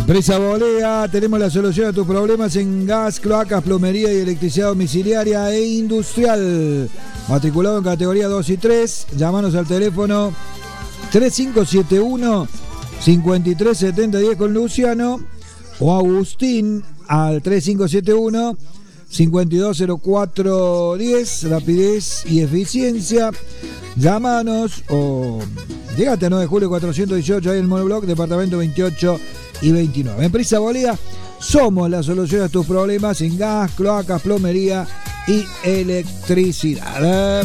Empresa Bolea, tenemos la solución a tus problemas en gas, cloacas, plomería y electricidad domiciliaria e industrial. Matriculado en categoría 2 y 3, llámanos al teléfono 3571 537010 con Luciano o Agustín al 3571 520410. Rapidez y eficiencia. Llámanos o llegate a 9 de julio 418 ahí en el monobloc, departamento 28 y 29. Empresa Bolea, somos la solución a tus problemas en gas, cloacas, plomería y electricidad.